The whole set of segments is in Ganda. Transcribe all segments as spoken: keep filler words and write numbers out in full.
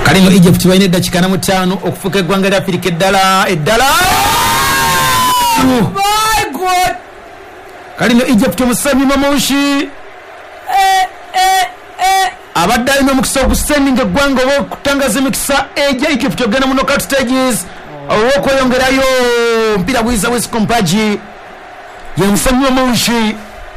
kalino Egypt bayine dakika na mutano okufuka eggwanga lya Afrika eddala eddala my god kalino Egypt musami mamushi eh eh eh abadde alina omukisa ogusendinga eggwanga oba okutangaza emikisa egya Egypt ogenda mu knockout stages owokweyongerayo mpira bwiza wesi kompaji ye musami mamushi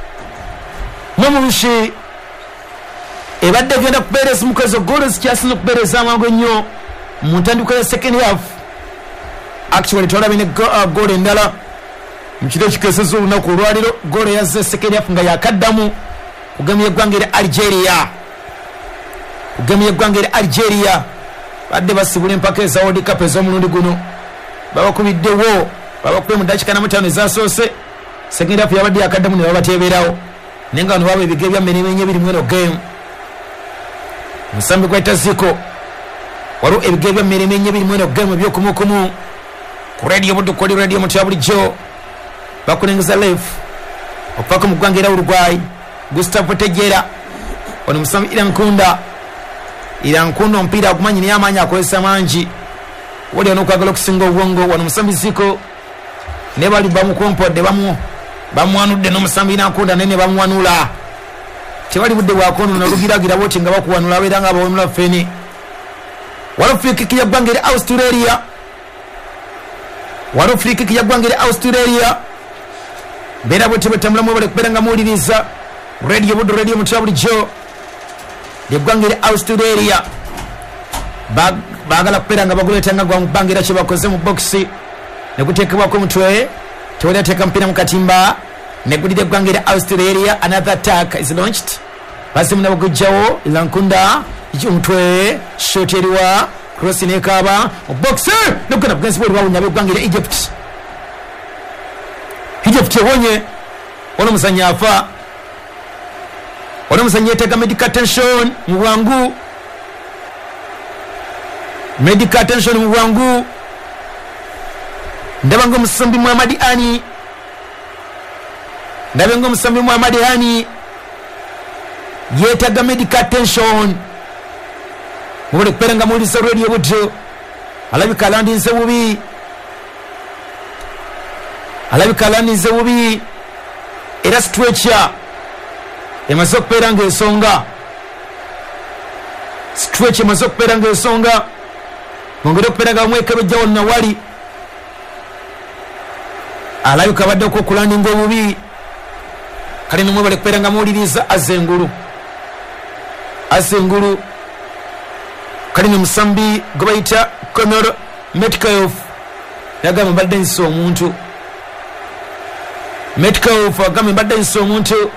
mamushi ebadde genda kubeereza mukozi goals zikyasina okubeereza amangu ennyo mu ntandikwa ya second half actually twalabine goal endala mu kiro ekikeeseza olunaku olwaliro goal yazze second half nga yakaddamu kugemya eggwanga erya Algeria kugemya eggwanga erya Algeria badde basibula empaka eza World Cup ez'omulundi guno babakubiddewo babakube mu dakika na mutaano ezasoose second half yabadde yakaddamu ne babateeberawo naye nga bano baba ebige bya mmeremenye biri mweno game musambi gweta ziko waliwo ebige bya mmeremenye biri mweno game ebyokumukumu ku radio budukoli radio mutya bulijjo bakulengeza live okupaka mu ggwanga era Uruguay Gustavo Tejera ono musambi Irankunda Irankunda omupiira akumanyi naye amaanyi akozesa mangi wali onokwagala okusinga obwongo wano musambi ziko ne bali bamukompodde bamu bamwanudde n'omusambi Irankunda nene bamwanula tewali budde bwakono nalugiragira boti nga bakuwanula abeera nga abawonula feni waliwo free kick ya ggwanga erya Australia waliwo free kick ya ggwanga erya Australia beera bwete bwetambulamu bale kubeera nga muwuliriza radio buddo radio mutya bulijjo lyeggwanga erya Australia baagala kubeera nga baguleetanga gwa mu bbanga era kye bakoze mu bokisi ne guteekebwako omutwe tewali ateeka mupiira mu katimba negulira eggwanga erya Australia. Another attack is launched basimu nabo gujjawo Irankunda omutwe shot eriwa cross nekaba mu box nokugenda kugenzi bwe bawunya eggwanga erya Egypt Egypt ewonye ono musanya afa ono musanya yeteeka medical attention mu bwangu medical attention mu bwangu ndaba nga omusambi Muhammad Ani ndaba nga omusambi Muhammad Ani yeetaaga medical attention mubule kubeera nga muwuliriza radio buddo alabika alandinze bubi alabika alandinze bubi era stretcher emaze okubeera ng'ensonga stretcher emaze okubeera ng'ensonga bongere okubeera nga bamwekebejja wonna wali alabika baddeko okulandinga obubi kale nomwe bale kubeera nga muwuliriza azengulu azengulu kale nomusambi gwe bayita Conor Metcalf yagamba mbadde nsa omuntu Metcalf agamba mbadde nsa omuntu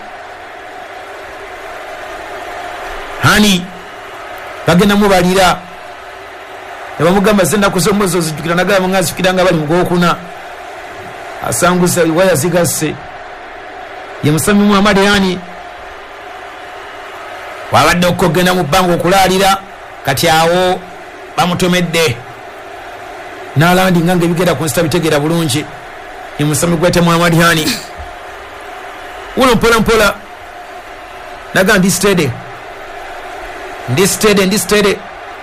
hani bagenda mubalira nebamugamba zennaku z'omwezi ozijjukira nagala mungazijjukira nga bali mu gwokuna asanguza waya zigasse ye musambi Muhammad Yani wabadde okugenda mu bbanga okulaalira kati awo bamutomedde n'alandinga nga ebigenda ku nsita bitegeera bulungi ye musambi gwete Muhammad Yani wuno mpola mpola naga ndi stede ndi stede ndi stede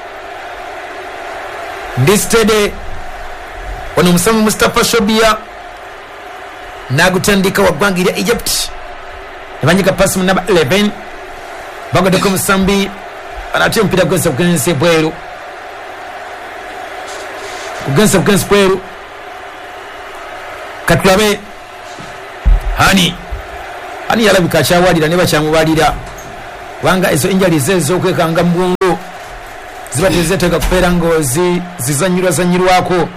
ndi stede ono musambi Mustafa Shobia nagutandika waggwanga erya Egypt nebanyika pasi mu namba eleven bagoddeko musambi anate omupiira kugenza kugenza bweru kugenza kugenza bweru katulabe hani hani yalabika akyawalira ne bakyamubalira kubanga ezo injali ezo okwekanga mu bwongo ziba tezeteeka kubeera ngozi zizanyirwa zanyirwako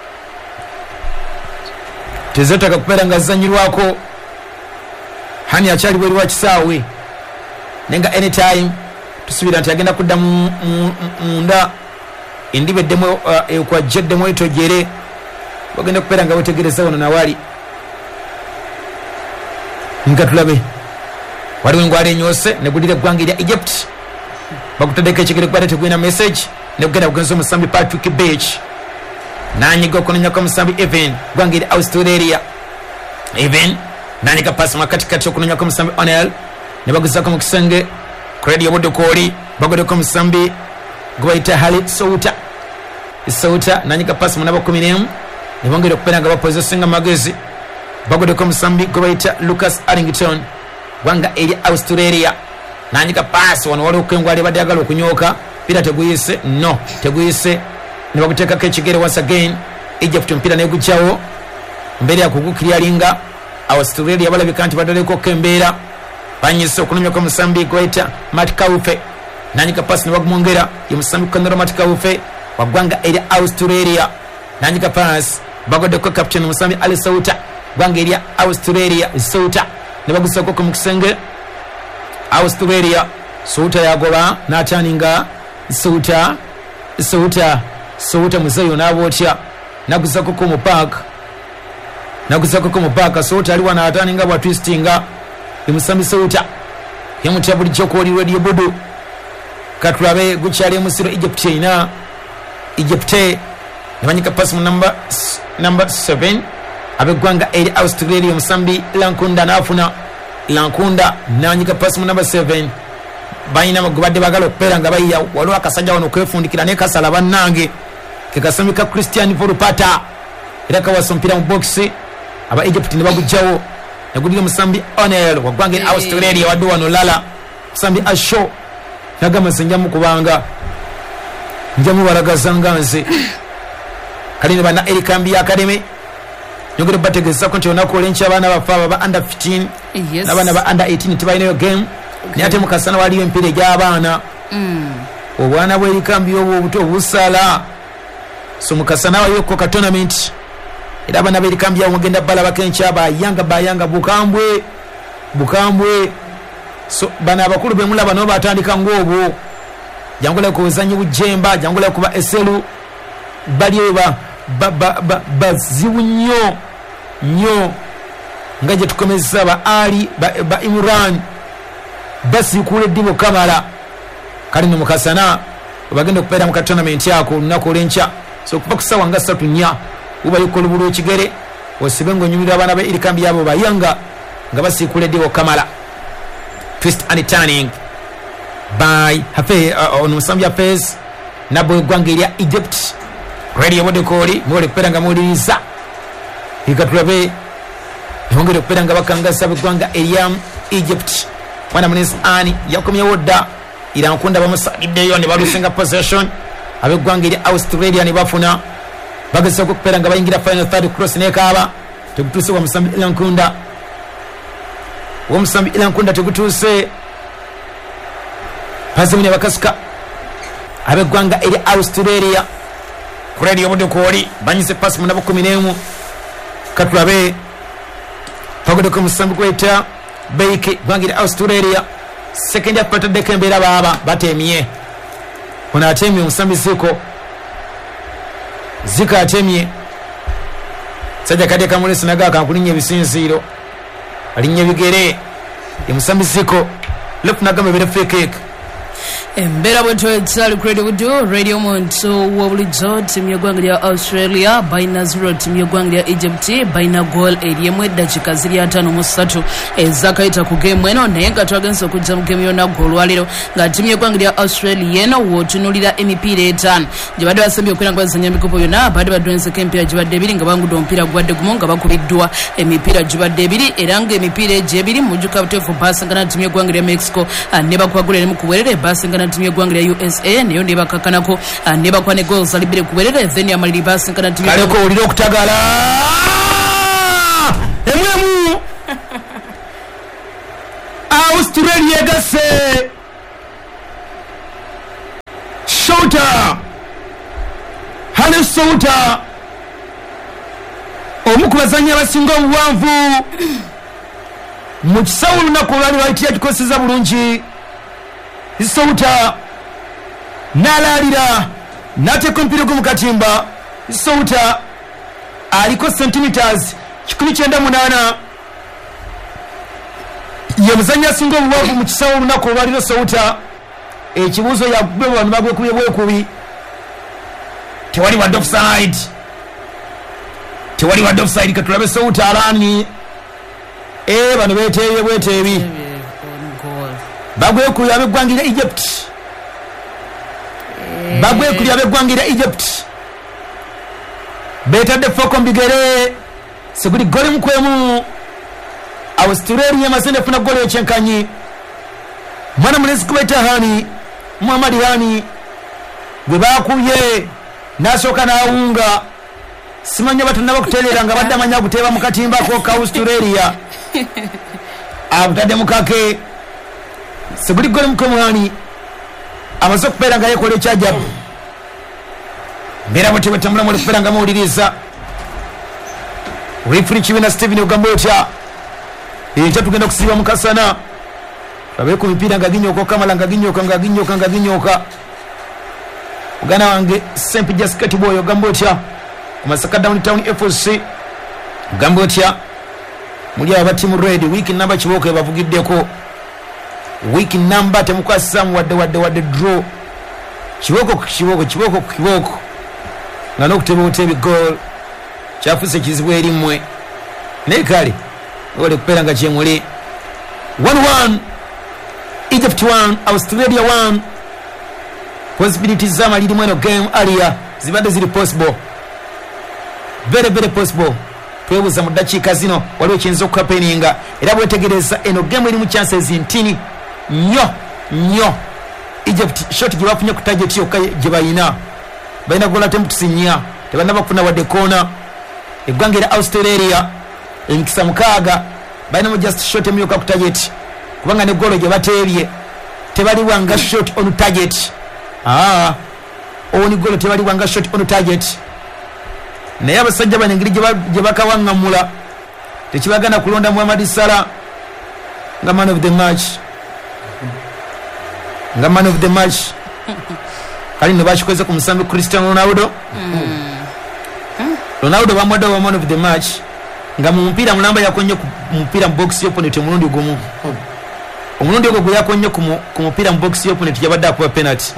tezetaka kubeera nga zizanyirwako hani akyali bweri wa kisaawe nenga anytime tusubira nti agenda kudda munda endiba eddemu ekwajja eddemu etojere bagenda kubeera nga wetegereza wano nawali nga tulabe waliwo engwala enyoose negulira eggwanga erya Egypt bakutaddeko ekigere kubadde tegulina message nekugenda kugenza omusambi Patrick Beach nanyiga okunonyako omusambi Evan eggwanga erya Australia Evan nanyiga pasi makatikati okunonyako omusambi Onel ne baguzako mu kisenge ku radio budukoli bagoddeko omusambi gwaita Hali Souta Souta nanyika pass munaba kumi n'emu nibongera okupera nga bapozesinga magezi bagodeko musambi gwaita Lucas Arrington gwanga eri Australia nanyika pass wano wali okwengwali badagala okunyoka pira teguyise no teguyise nibaguteka kechigere once again Egypt mpira neguchawo mbere ya kugukirialinga Australia balabika nti badaleko kembera banyise okunomya kwa musambi gwaita Matt Kaufe nanyika pass nibagumongera ye musambi kandoro Matt Kaufe wagwanga eri Australia nanyika pass bagodeko captain musambi Ali Souta gwanga eri Australia Souta nibagusako ku mukisenge Australia Souta yagoba nataninga Souta Souta Souta muzayo nabotya nagusako ku mupaka nagusako ku mupaka Souta ali wana ataninga bwa twistinga imusambi Souta yamutabuli chokoli radio bodo katulabe guchali musiro Egypt ina Egypt nabanyika pass mu number number seven abegwanga eri Australia musambi Lankunda nafuna Lankunda nanyika pass mu number seven bayina magubadde bagalo pera nga bayiya waliwo akasajja wano kwefundikira ne kasala bannange kekasamika Christian Volpata era kawasompira mu box aba Egypt ne bagujjawo nagudiga musambi Onel wagwange hey. Australia waddu wano lala musambi Asho nagama senjamu kubanga njamu baragazanga nze kali ne bana Erikambi Academy nyogere bategesa konti onako lencha abana bafa ba under fifteen yes. nabana ba under eighteen tibaine game okay. Ni ate mukasana wali empire gy'abaana mm. obwana bwe Erikambi obwo obuto busala so mukasana wayoko ka tournament era abana be Erikambi ya mugenda bala bakencha ba yanga ba yanga bukambwe bukambwe so bana abakulu be mulaba no batandika ngobo jangula ko zanyi bujemba jangula kuba eselu bali ba ba ba, ba, ba ziwunyo nyo ngaje tukomeza ba Ali ba, ba Imran basi kule dibo kamala kali no mukasana bagenda kupera mu tournament yako nako lencha so kuba kusawa nga satu nya uba yuko lubulu kigere osibengo nyumira abana be Erikambi yabo bayanga nga basi kule dibo kamala twist and turning by hafe uh, on musambi affairs nabo gwangeria Egypt radio bode koli mole peranga muliza ikatulabe yongere peranga bakanga sabe gwanga Eliam Egypt wana munisi ani yakomya woda irankunda bamusaddeyo ne balusenga possession abe gwangeria Australia ne bafuna bagasa ko peranga bayingira final third cross ne kaba tegutuse wa musambi ilankunda wa musambi ilankunda tegutuse pasemine bakasuka abe gwanga eri Australia radio bode koli banyise pass munabo kumi n'emu katulabe pagode ko musambi kweta Beike gwangire Australia second half part de kembera baba batemye ona atemye musambi ziko zika atemye sajja kade kamule sinaga kankulinye bisinziro alinye bigere musambi ziko lefuna gambe bere fake cake Mbera bwento etsali radio video radio monto wabulizo timu y'eggwanga Australia baina zero timu y'eggwanga Egypt baina goal eriyemu eddakiika ziri ataano mu ssatu ezakayita ku game eno naye nga twagenze okujja mu game yonna golwaliro nga timu y'eggwanga Australia eno wootunuulira emipiira etaano gye badde basembye okwera nga bazanya emikopo yonna badde badwenzeko emipiira gibadde ebiri nga bangudde omupiira gubadde gumu nga bakubiddwa emipiira gibadde ebiri era nga emipiira egyo ebiri mujjuka buteefu basingana timu y'eggwanga Mexico ne bakwagula erimu ku bwerere basingana timu y'eggwanga U S A neyo ne bakakanako ne bakwa ne goals ali bire ku bwerere then yamaliri basingana timu kaleko olira okutagala emwemu Australia gase Souta Hali Souta omukubazanya basinga obuwanvu mu kisawo lunaku olwali lwayitira kikoseza bulungi Souta nalalira nateka omupiira gwo mu katimba Souta aliko centimeters kikumi kyenda munaana ye muzannya asinga obuwanvu mu kisawo olunaku olwaliro Souta ekibuuzo yagwe bano bagwekubye bwekubi tewali wadde offside tewali wadde offside katulabe Souta alani e bano beteebye bweteebi bagwekubi abeggwangira Egypt bagwe kulya begwangira Egypt betadde foko mbigere seguli goli mkwemu Australia masende funa goli ekyenkanyi mwana mulezi kubeta hani Muhammad hani gwe bakuye nasooka naawunga simanya batanaba kutereera nga badde amanya kuteeba mu katimba ko ka Australia abutadde mukake seguli goli mkwemu hani amaze okubeera nga yekola ekyajabu mbeera bwe tebetambula muli kubeera nga muwuliriza refri kibina Steven ogamba otya ekyo tugenda kusiiba mukasana babe ku mipiira nga ginyoka okamala nga ginyoka nga ginyoka nga ginyoka mugana wange Sempi Jasket Boy ogamba otya ku Masaka Downtown F C ogamba otya muli aba team red week number kiboko ebavugiddeko week number temukwasisamu wadde wadde wadde draw kiboko ku kiboko kiboko ku kiboko nga n'okuteba otebi goal kyafuse kizibu erimwe naye kale ole kupeera nga kyemuli one one Egypt one Australia one possibilities zamalirimu eno game earlier zibadde ziri possible very very possible twebuuza mu ddakiika zino waliwo kiyinza okukapeninga era bwetegereza eno game erimu chances ntini nnyo nnyo Egypt shot gye bafunye ku target yokka gye bayina balina goal attempt nnya tebanaba kufuna wadde koona eggwanga era Australia emikisa mukaaga balinamu just shot emu yokka ku target kubanga ne goal gye bateebye tebaliwanga shot on target ah oni goal tebaliwanga shot on target naye abasajja bano engeri gye bakawaŋŋamula tekibagana kulonda Muhammad Salah nga man of the match nga man of the match kali ne bakikweze ku musambi Cristiano Ronaldo mm. Ronaldo bamwadde wa man of the match nga mu mpira mulamba yakonye ku mpira mu box opponent omulundi gumu omulundi ogwo gwe yakonye ku mupira mu box opponent yabadde akuba penalty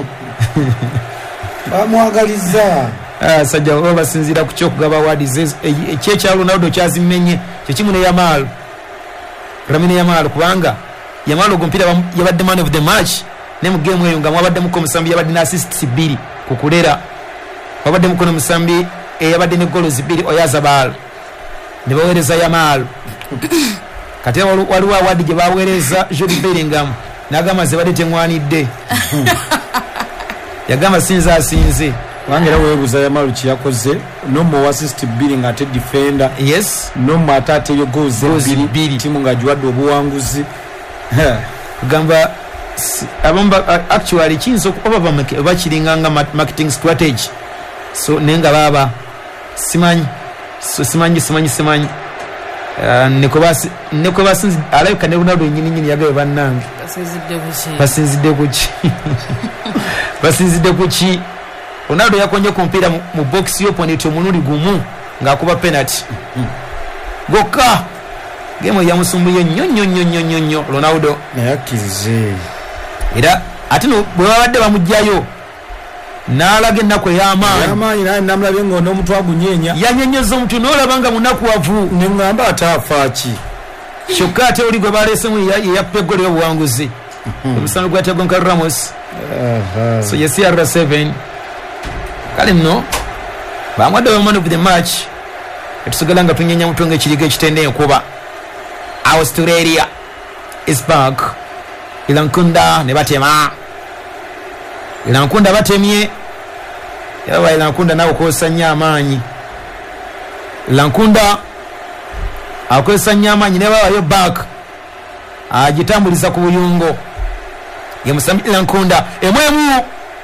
bamwagaliza ah sajja oba sinzira ku kyokugaba awards ekyecha Ronaldo kyazimenye kyekimu ne Yamal Lamine Yamal kubanga Yamal ogwo mpira yabadde man of the match ne mu game eyo nga mwabadde muko musambi yabadde na assists bbiri kukulera wabadde muko musambi e yabadde ne goals bbiri Oyazabal ne baweereza Yamal kati waliwo awadi gye baweereza Jude Bellingham n'agamba ze badde temwanidde yagamba sinze asinze wangera weebuza Yamal kiyakoze no mu assist bbiri nga ate defender yes no mu atate yo goals bbiri timu nga jiwadde obuwanguzi kugamba abamba actually kinso oba bakiringanga marketing strategy so nenga baba simanyi so simanyi simanyi simanyi uh, neko basi neko basi alayuka ne Ronaldo nyini nyini yagaye bannange basinzidde kuki basinzidde kuki basinzidde kuki Ronaldo yakonye ku mpira mu box opponent omulundi gumu ng'akuba penalty gokka game ya musumbuye nnyo nnyo nnyo nnyo nnyo Ronaldo nayakize era ate no bwe babadde bamugjayo n'alaga ennaku ey'amaanyi ey'amaanyi naye namulabye ng'ono omutwe agunyenya yanyenyeza omutu n'olaba nga munakuwavu ne ŋŋamba ataafa ki kyokka ate oli gwe baleesemu yeyappa eggoli y'obuwanguzi omusano gwategwa nka Ramos so ye C R seven kale nno bamwadde wa man of the match etusigala nga tunyenya mutwe ng'ekiriga ekitende enkuba Australia is back Ilankunda ne batema Ilankunda batemye yaba Ilankunda nawe kosa nnyo amaanyi Ilankunda akosa nnyo amaanyi ne babayo back agitambuliza ku buyungo ye musambi Ilankunda emwemu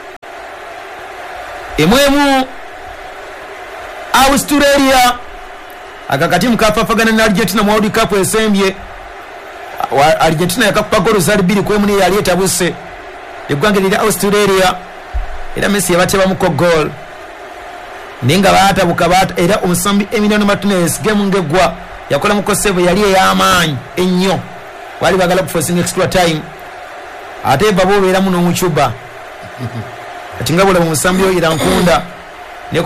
emwemu Australia akakati mukafafagana na Argentina mu World Cup esembye Argentina yakakupa golo zali bbiri ku emu ne yali etabuse eggwanga lya Australia era Messi yabateba muko goal ninga baatabuka baata era omusambi Emiliano Martinez game ngegwa yakola muko save yali ey'amaanyi ennyo wali bagala kuforcing extra time ate babo beera muno mu Cuba ati ngabula omusambi oyo Ilankunda